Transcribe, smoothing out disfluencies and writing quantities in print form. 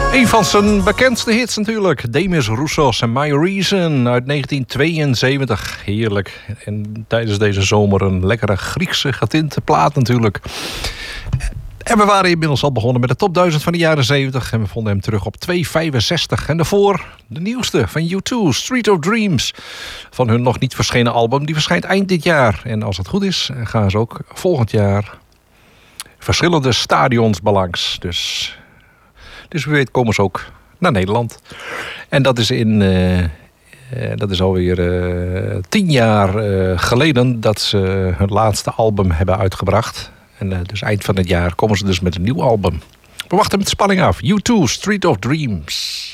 Een van zijn bekendste hits natuurlijk. Demis Roussos en My Reason uit 1972. Heerlijk. En tijdens deze zomer een lekkere Griekse getinte plaat natuurlijk. En we waren inmiddels al begonnen met de top 1000 van de jaren 70. En we vonden hem terug op 265. En daarvoor de nieuwste van U2, Street of Dreams. Van hun nog niet verschenen album. Die verschijnt eind dit jaar. En als het goed is, gaan ze ook volgend jaar verschillende stadions belangs. Dus wie weet komen ze ook naar Nederland. En dat is dat is alweer 10 jaar geleden dat ze hun laatste album hebben uitgebracht. En dus eind van het jaar komen ze dus met een nieuw album. We wachten met spanning af. U2, Street of Dreams.